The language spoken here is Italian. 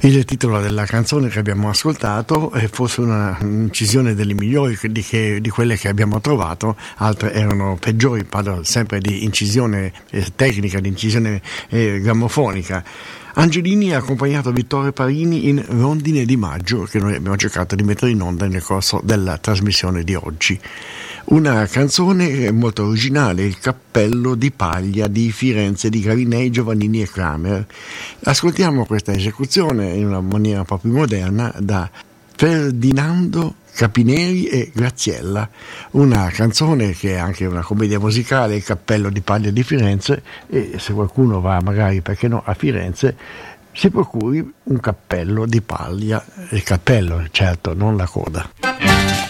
Il titolo della canzone che abbiamo ascoltato è forse una incisione delle migliori di quelle che abbiamo trovato, altre erano peggiori, parlo sempre di incisione tecnica, di incisione grammofonica. Angelini ha accompagnato Vittorio Parini in Rondine di Maggio, che noi abbiamo cercato di mettere in onda nel corso della trasmissione di oggi. Una canzone molto originale, Il cappello di paglia di Firenze di Garinei, Giovannini e Kramer. Ascoltiamo questa esecuzione in una maniera un po' più moderna da Ferdinando Capineri e Graziella, una canzone che è anche una commedia musicale, Il cappello di paglia di Firenze, e se qualcuno va magari, perché no, a Firenze, si procuri un cappello di paglia, il cappello certo, non la coda.